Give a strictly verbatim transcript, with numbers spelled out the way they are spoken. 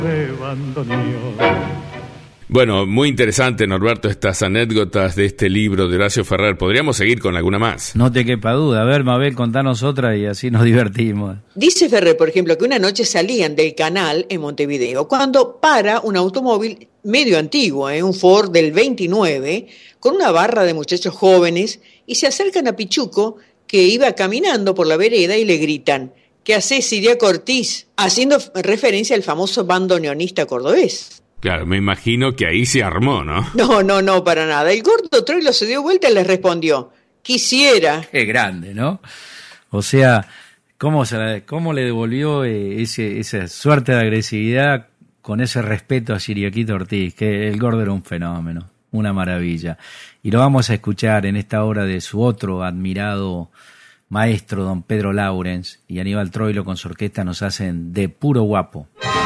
de bandoneón. Bueno, muy interesante, Norberto, estas anécdotas de este libro de Horacio Ferrer. Podríamos seguir con alguna más. No te quepa duda. A ver, Mabel, contanos otra y así nos divertimos. Dice Ferrer, por ejemplo, que una noche salían del canal en Montevideo cuando para un automóvil medio antiguo, ¿eh? un Ford del veintinueve, con una barra de muchachos jóvenes, y se acercan a Pichuco, que iba caminando por la vereda, y le gritan: ¿qué haces, Siriaco Ortiz? Haciendo referencia al famoso bandoneonista cordobés. Claro, me imagino que ahí se armó, ¿no? No, no, no, para nada. El gordo Troilo se dio vuelta y les respondió: quisiera. Qué grande, ¿no? O sea, ¿cómo, se la, cómo le devolvió eh, ese, esa suerte de agresividad con ese respeto a Siriaquito Ortiz? Que el gordo era un fenómeno, una maravilla. Y lo vamos a escuchar en esta obra de su otro admirado maestro, don Pedro Laurens, y Aníbal Troilo con su orquesta nos hacen De Puro Guapo.